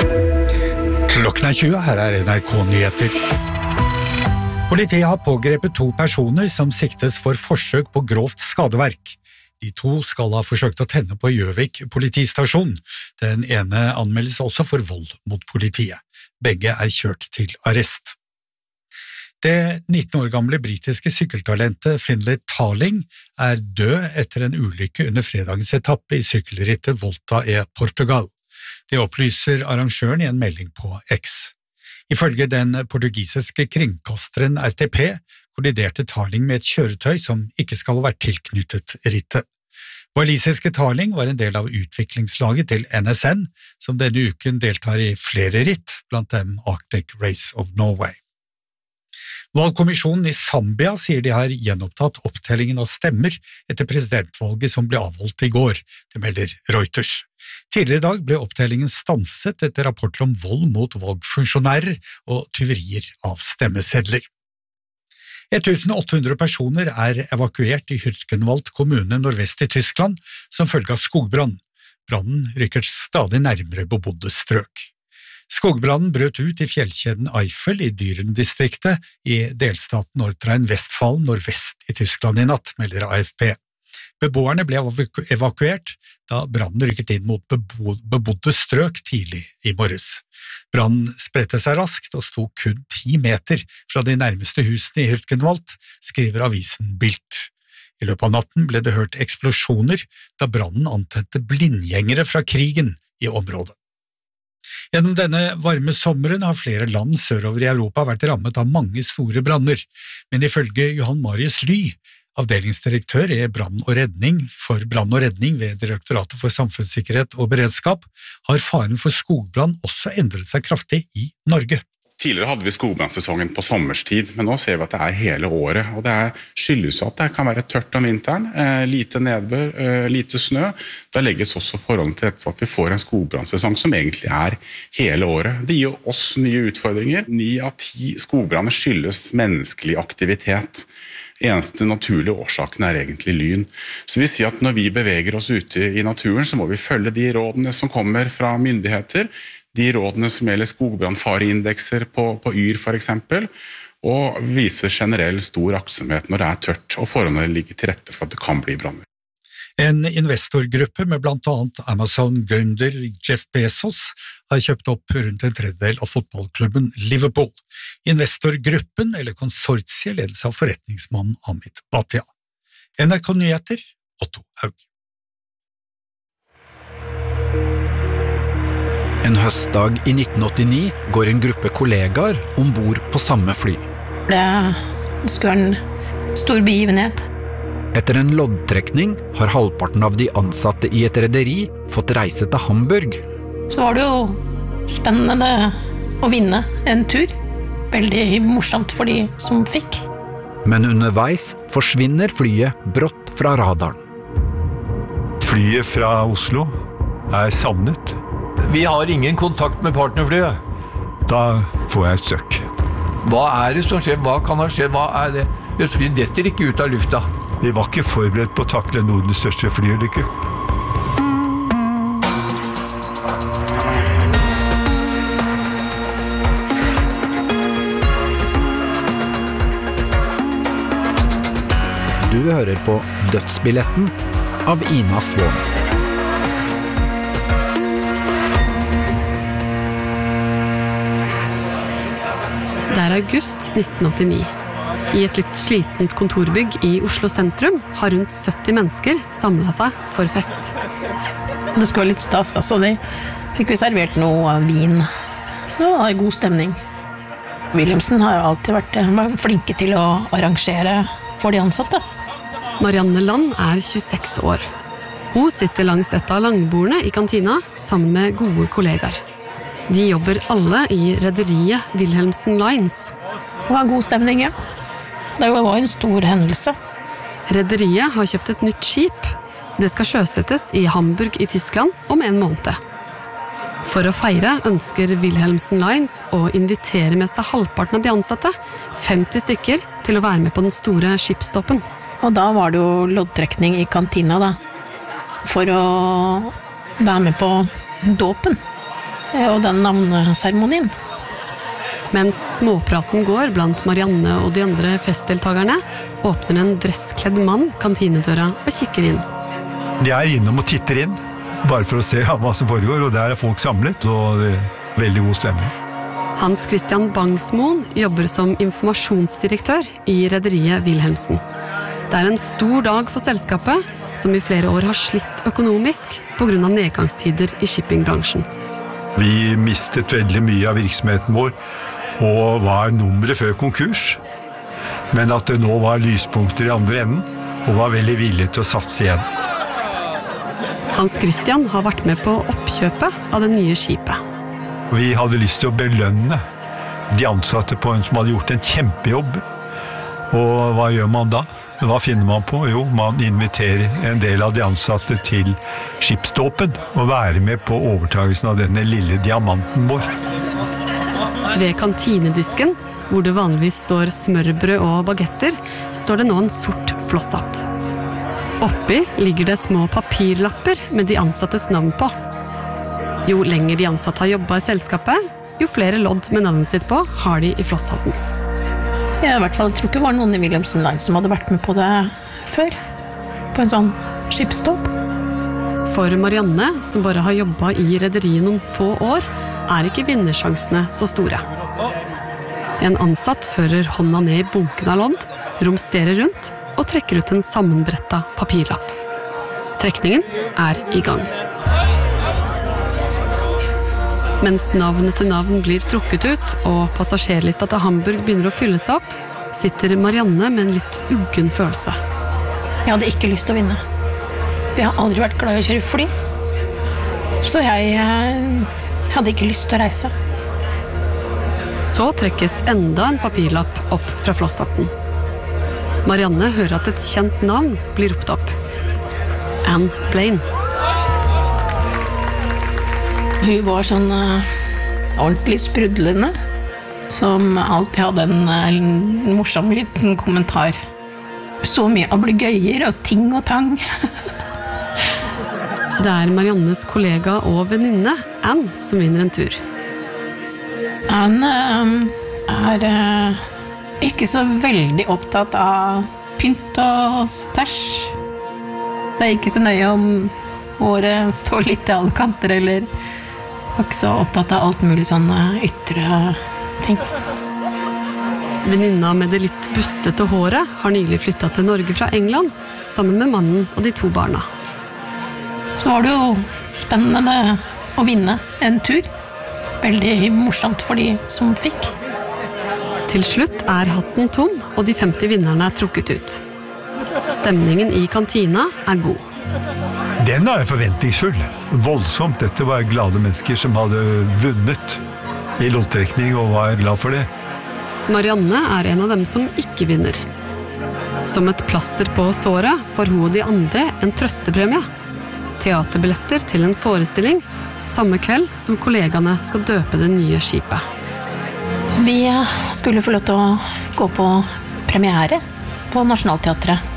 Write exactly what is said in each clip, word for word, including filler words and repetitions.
Klokken er tjue, her er N R K-nyheter. Politiet har pågrepet to personer som siktes for forsøk på grovt skadeverk. De to skal ha forsøkt å tenne på Gjøvik politistasjon. Den ene anmeldes også for vold mot politiet. Begge er kjørt til arrest. Det nitten år gamle britiske sykkeltalentet Finlay Tarling er død etter en ulykke under fredagens etappe i sykkelrittet Volta e Portugal. Det opplyser arrangøren i en melding på X. Ifølge den portugisiske kringkasteren R T P kolliderte Tarling med et kjøretøy som ikke skal ha vært tilknyttet rittet. Walisiske Tarling var en del av utviklingslaget til N S N, som denne uken deltar i flere ritt, blant dem Arctic Race of Norway. Valgkommisjonen i Zambia sier de har gjenopptatt opptellingen av stemmer etter presidentvalget som ble avholdt i går, det melder Reuters. Tidligere i dag ble opptellingen stanset etter rapporter om vold mot valgfunksjonærer og tyverier av stemmesedler. åtte hundre personer er evakuert i Hürtgenwald kommune nordvest i Tyskland som følge av skogbrann. Brannen rykker stadig nærmere bebodde strøk. Skogbrannen brøt ut i fjellkjeden Eifel i Düren-distriktet i delstaten Nordrhein-Westfalen nordvest i Tyskland i natt, melder A F P. Beboerne ble evakuert da brannen rykket inn mot bebodde strøk tidlig i morges. Brannen spredte seg raskt og sto kun ti meter fra de nærmeste husene i Hürtgenwald, skriver avisen Bild. I løpet av natten ble det hørt eksplosjoner da brannen antente blindgjengere fra krigen i området. Gjennom denne varme sommeren har flere land sørover i Europa vært rammet av mange store branner, men ifølge Johan Marius Ly, avdelingsdirektør i brann og redning for brann og redning ved Direktoratet for samfunnssikkerhet og beredskap, har faren for skogbrann også endret seg kraftig i Norge. Tidligere hadde vi skogbrannsesongen på sommerstid, men nå ser vi at det er hele året, og det er skyldes at det kan være tørt om vinteren, eh, lite nedbør, eh, lite snø. Da legges også forholdene til rette for at vi får en skogbrannsesong som egentlig er hele året. Det gir oss nye utfordringer. Ni av ti skogbranner skyldes menneskelig aktivitet. Eneste naturlige årsaken er egentlig lyn. Så vi sier at når vi beveger oss ute i naturen, så må vi følge de rådene som kommer fra myndigheter, de rådene som gjelder skogbrannfareindekser på, på Yr for eksempel, og viser generell stor aktsomhet når det er tørt, og forholdene ligger til rette for at det kan bli branner. En investorgruppe med blant annet Amazon-gründer Jeff Bezos har kjøpt opp rundt en tredjedel av fotballklubben Liverpool. Investorgruppen, eller konsortiet, ledes av forretningsmannen Amit Bhatia. N R K-nyheter, Otto Haug. En høstdag i nitten åttini går en gruppe kollegaer ombord på samme fly. Det skulle være en stor begivenhet. Etter en loddtrekning har halvparten av de ansatte i et rederi fått reise til Hamburg. Så var det jo spennende å vinne en tur. Veldig morsomt for de som fikk. Men underveis forsvinner flyet brått fra radaren. Flyet fra Oslo er savnet. Vi har ingen kontakt med partnerflyet. Da får jeg et støkk. Hva er det som skjer? Hva kan ha skjedd? Hva er det? Vi detter ikke ut av lufta. Vi var ikke forberedt på å takle Nordens største flyulykke. Du hører på Dødsbilletten av Ina Svån. Det er august nitten åttini. I et litt slitent kontorbygg i Oslo sentrum har rundt sytti mennesker samlet seg for fest. Det skulle være litt stas da, så de fikk vi servert noe vin. Det var god stemning. Wilhelmsen har jo alltid vært flinke til å arrangere for de ansatte. Marianne Land er tjueseks år. Hun sitter langs et av langbordene i kantina sammen med gode kollegaer. De jobber alle i rederiet Wilhelmsen Lines. Det var god stemning, ja. Det var en stor hendelse. Rederiet har kjøpt et nytt skip. Det skal sjøsettes i Hamburg i Tyskland om en måned. For å feire ønsker Wilhelmsen Lines å invitere med seg halvparten av de ansatte, femti stykker, til å være med på den store skipstoppen. Og da var det jo loddtrekning i kantina da, for å være med på dåpen. og den navneseremonien. Mens småpraten går blant Marianne og de andre festdeltagerne, åpner en dresskledd mann kantinedøra og kikker inn. Jeg er innom og titter inn, bare for å se hva som foregår, og der er folk samlet, og det er veldig god stemning. Hans Christian Bangsmoen jobber som informasjonsdirektør i rederiet Wilhelmsen. Det er en stor dag for selskapet, som i flere år har slitt økonomisk på grunn av nedgangstider i shippingbransjen. Vi mistet veldig mye av virksomheten vår, og var nummeret før konkurs. Men at det nå var lyspunkter i andre enden, og var veldig villig til å satse igjen. Hans Christian har vært med på oppkjøpet av det nye skipet. Vi hadde lyst til å belønne de ansatte på en som hadde gjort en kjempejobb. Og hva gjør man da? Hva finner man på? Jo, man inviterer en del av de ansatte til skipsdåpen og være med på overtagelsen av denne lille diamanten vår. Ved kantinedisken, hvor det vanligvis står smørbrød og bagetter, står det nå en sort flosshatt. Oppi ligger det små papirlapper med de ansattes navn på. Jo lenger de ansatte har jobbet i selskapet, jo flere lodd med navnet sitt på har de i flosshatten. Jeg i hvert fall tror ikke det var noen i Wilhelmsen Line som hadde vært med på det før. På en sånn skipsdåp. For Marianne, som bare har jobbet i rederiet noen få år, er ikke vinnersjansene så store. En ansatt fører hånda ned i bunken av lodd, romsterer rundt og trekker ut en sammenbrettet papirlapp. Trekningen er i gang. Mens navn etter navn blir trukket ut, og passasjerlista til Hamburg begynner å fylle seg opp, sitter Marianne med en litt uggen følelse. Jeg hadde ikke lyst til å vinne. Jeg har aldri vært glad i å kjøre fly. Så jeg, jeg hadde ikke lyst til å reise. Så trekkes enda en papirlapp opp fra flosshatten. Marianne hører at et kjent navn blir ropt opp. Anne Blaine. Hun var sånn uh, ordentlig sprudlende, som alltid hadde en, en morsom liten kommentar. Så mye ablegøyer og ting og tang. Det er Mariannes kollega og venninne, Anne, som vinner en tur. Anne uh, er uh, ikke så veldig opptatt av pynt og stæsj. Det er ikke så nøye om håret står litt i alle kanter, eller jeg er ikke så opptatt av alt mulig sånne ytre ting. Venninna med det litt bustete håret har nylig flyttet til Norge fra England, sammen med mannen og de to barna. Så var det jo spennende å vinne en tur. Veldig morsomt for de som fikk. Til slutt er hatten tom, og de femti vinnerne er trukket ut. Stemningen i kantina er god. Den er forventningsfull. Voldsomt. Dette var glade mennesker som hadde vunnet i loddtrekning og var glad for det. Marianne er en av dem som ikke vinner. Som et plaster på såret får hun og de andre en trøstepremie. Teaterbilletter til en forestilling, samme kveld som kollegaene skal døpe det nye skipet. Vi skulle få lov til å gå på premiere på Nationaltheatret.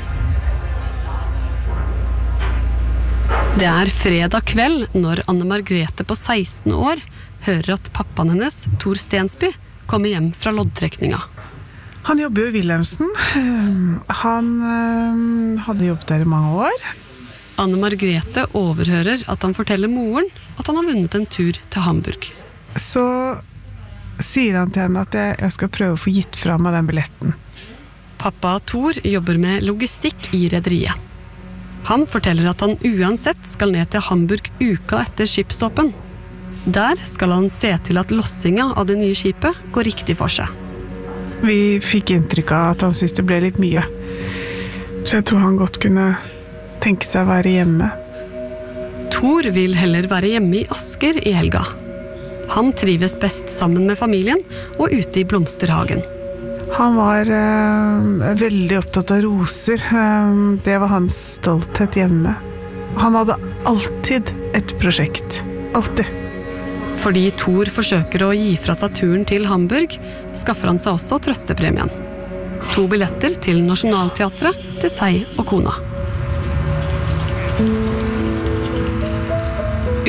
Det er fredag kveld når Anne Margrethe på seksten år hører at pappaen hennes, Tor Stensby, kommer hjem fra loddtrekninga. Han jobber jo i Wilhelmsen. Han øh, hadde jobbet der i mange år. Anne Margrethe overhører at han forteller moren at han har vunnet en tur til Hamburg. Så sier han til henne at jeg, jeg skal prøve å få gitt fra meg den billetten. Pappa Tor jobber med logistikk i rederiet. Han forteller at han uansett skal ned til Hamburg uka etter skipsdåpen. Der skal han se til at lossinga av det nye skipet går riktig for seg. Vi fikk inntrykk av at han syntes det ble litt mye. Så jeg tror han godt kunne tenke seg å være hjemme. Tor vil heller være hjemme i Asker i helga. Han trives best sammen med familien og ute i blomsterhagen. Han var øh, veldig opptatt av roser. Det var hans stolthet hjemme. Han hadde alltid et prosjekt. Alltid. Fordi Tor forsøker å gi fra seg turen til Hamburg, skaffer han seg også trøstepremien. To billetter til Nationaltheatret til seg og kona.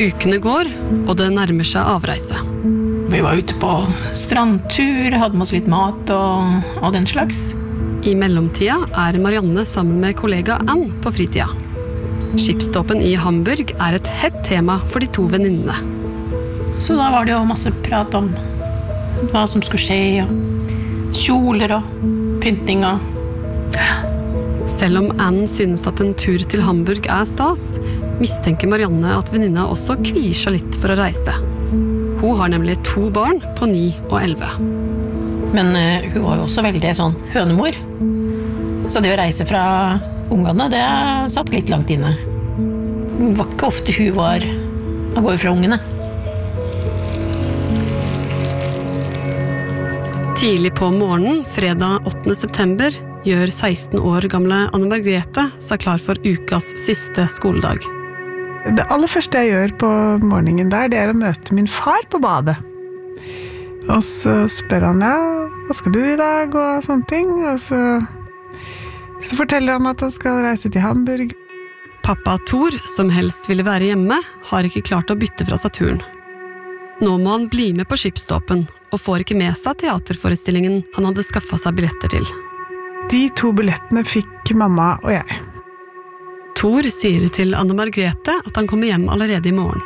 Ukene går, og det nærmer seg avreise. Vi var ute på strandtur, hadde med oss litt mat og, og den slags. I mellomtida er Marianne sammen med kollega Ann på fritida. Skipsstoppen i Hamburg er et hett tema for de to venninnene. Så da var det jo masse prat om hva som skulle skje, og kjoler og pynting og... Selv om Ann synes at en tur til Hamburg er stas, mistenker Marianne at venninna også kvier seg litt for å reise. Hun har nemlig to barn på ni og elleve. Men uh, hun var jo også veldig sånn hønemor. Så det å reise fra ungene, det satt litt langt inne. Det var ikke ofte hun var å gå fra ungene. Tidlig på morgenen, fredag åttende september, gjør seksten år gamle Anne Margrethe seg klar for ukas siste skoledag. Det aller første jeg gjør på morgenen der, det er å møte min far på badet. Og så spør han, ja, hva skal du i dag, og sånne ting. Og så, så forteller han at han skal reise til Hamburg. Pappa Thor, som helst ville være hjemme, har ikke klart å bytte fra seg turen. Nå må han bli med på skipsstoppen, og får ikke med seg teaterforestillingen han hadde skaffet seg billetter til. De to billettene fikk mamma og jeg. Thor sier til Anne Margrethe at han kommer hjem allerede i morgen.